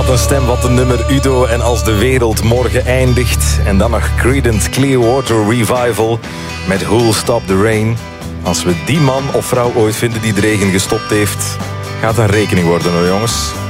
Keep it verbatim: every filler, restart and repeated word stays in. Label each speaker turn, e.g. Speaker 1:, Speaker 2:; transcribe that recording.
Speaker 1: Wat een stem, wat een nummer, Udo. En als de wereld morgen eindigt. En dan nog Creedence Clearwater Revival met Who'll Stop the Rain. Als we die man of vrouw ooit vinden die de regen gestopt heeft, gaat een rekening worden hoor jongens.